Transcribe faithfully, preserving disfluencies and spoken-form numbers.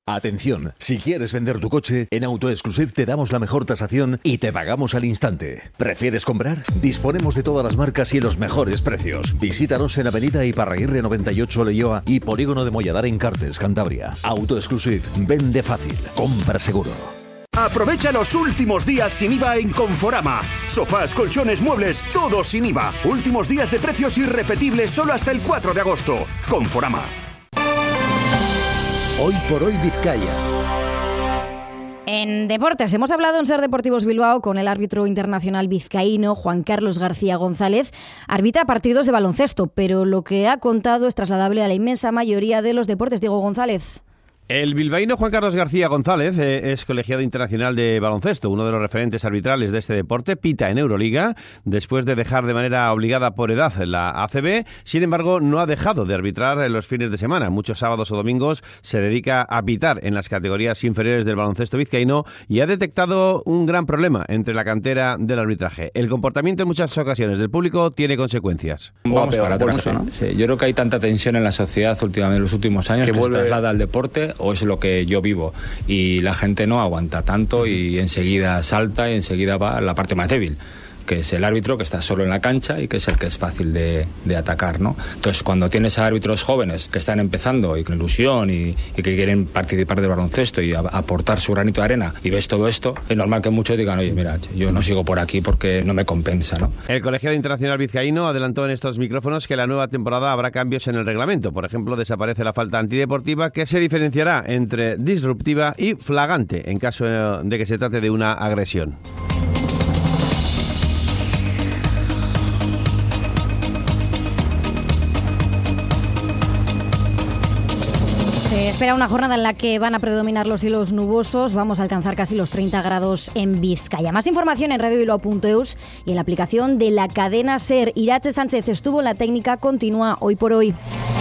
Atención, si quieres vender tu coche, en Autoexclusive te damos la mejor tasación y te pagamos al instante. ¿Prefieres comprar? Disponemos de todas las marcas y los mejores precios. Visítanos en Avenida Iparraguirre noventa y ocho Leioa y Polígono de Molladar en Cartes, Cantabria. Autoexclusive, vende fácil, compra seguro. Aprovecha los últimos días sin I V A en Conforama. Sofás, colchones, muebles, todo sin I V A. Últimos días de precios irrepetibles solo hasta el cuatro de agosto. Conforama. Hoy por hoy Vizcaya. En deportes, hemos hablado en Ser Deportivos Bilbao con el árbitro internacional vizcaíno Juan Carlos García González. Arbitra partidos de baloncesto, pero lo que ha contado es trasladable a la inmensa mayoría de los deportes. Diego González. El bilbaíno Juan Carlos García González eh, es colegiado internacional de baloncesto, uno de los referentes arbitrales de este deporte, pita en Euroliga, después de dejar de manera obligada por edad la A C B. Sin embargo, no ha dejado de arbitrar en los fines de semana. Muchos sábados o domingos se dedica a pitar en las categorías inferiores del baloncesto vizcaíno y ha detectado un gran problema entre la cantera del arbitraje. El comportamiento en muchas ocasiones del público tiene consecuencias. Vamos para atrás, ¿no? Sí, yo creo que hay tanta tensión en la sociedad últimamente en los últimos años que, que vuelve... se traslada al deporte, o es lo que yo vivo, y la gente no aguanta tanto y enseguida salta y enseguida va a la parte más débil, que es el árbitro, que está solo en la cancha y que es el que es fácil de, de atacar, ¿no? Entonces, cuando tienes a árbitros jóvenes que están empezando y con ilusión y, y que quieren participar del baloncesto y a, aportar su granito de arena, y ves todo esto, es normal que muchos digan, oye, mira, yo no sigo por aquí porque no me compensa, ¿no? El colegiado internacional vizcaíno adelantó en estos micrófonos que la nueva temporada habrá cambios en el reglamento. Por ejemplo, desaparece la falta antideportiva, que se diferenciará entre disruptiva y flagrante en caso de que se trate de una agresión. Se espera una jornada en la que van a predominar los cielos nubosos. Vamos a alcanzar casi los treinta grados en Vizcaya. Más información en radio bilbao punto eus y en la aplicación de la cadena SER. Irache Sánchez estuvo en la técnica, continúa Hoy por Hoy.